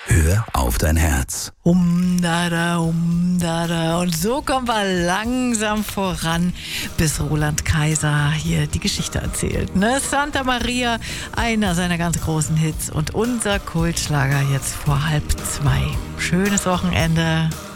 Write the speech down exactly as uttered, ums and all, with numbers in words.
Hör auf dein Herz. Um da da, um da da. Und so kommen wir langsam voran, bis Roland Kaiser hier die Geschichte erzählt. Ne? Santa Maria, einer seiner ganz großen Hits und unser Kultschlager jetzt vor halb zwei. Schönes Wochenende.